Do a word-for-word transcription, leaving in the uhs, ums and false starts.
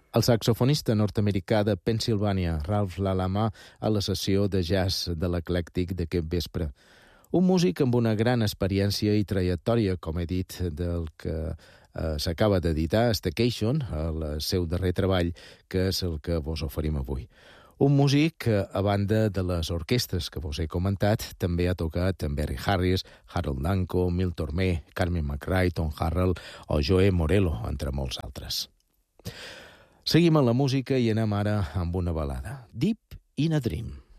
El saxofonista nord-americà de Pennsilvània, Ralph Lalama, a la sessió de jazz de l'Eclèctic d'aquest vespre. Un músic amb una gran experiència i trajectòria, com he dit, del que eh, s'acaba d'editar, Staycation, el seu darrer treball, que és el que vos oferim avui. Un músic que, a banda de les orquestres que vos he comentat, també ha tocat amb Barry Harris, Harold Danko, Milt Tormé, Carmen McRae, Tom Harrell o Joe Morello, entre molts altres. Seguim amb la música i anem ara amb una balada. Deep in a Dream.